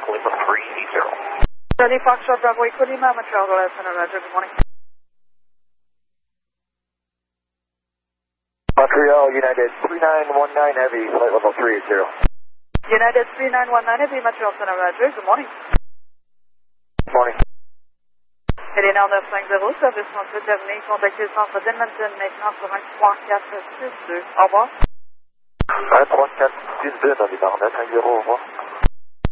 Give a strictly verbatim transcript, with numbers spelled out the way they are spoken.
Lima three zero. Charlie Foxtrot Bravo Echo Lima, Montreal, Royal Center, Roger, good morning. Montreal, United three nine one nine Heavy, flight level three zero. United three nine one nine Heavy, Montreal Center, Roger, good morning. Good morning. Eleanor neuf cinq zéro, service centre terminé, contactez le centre d'Edmonton maintenant pour un trois quatre six deux. Au revoir. un trois quatre six deux dans les barres neuf cinq zéro, au revoir.